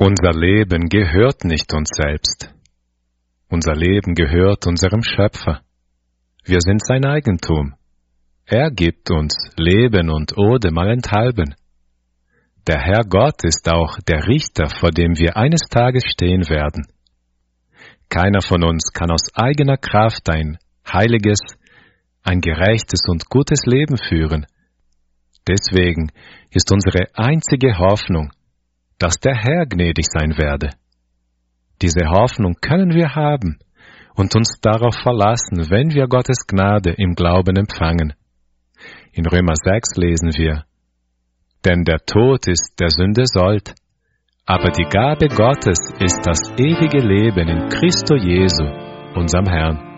Unser Leben gehört nicht uns selbst. Unser Leben gehört unserem Schöpfer. Wir sind sein Eigentum. Er gibt uns Leben und Odem allenthalben. Der Herr Gott ist auch der Richter, vor dem wir eines Tages stehen werden. Keiner von uns kann aus eigener Kraft ein heiliges, ein gerechtes und gutes Leben führen. Deswegen ist unsere einzige Hoffnung, dass der Herr gnädig sein werde. Diese Hoffnung können wir haben und uns darauf verlassen, wenn wir Gottes Gnade im Glauben empfangen. In Römer 6 lesen wir: Denn der Tod ist der Sünde Sold, aber die Gabe Gottes ist das ewige Leben in Christo Jesu, unserem Herrn.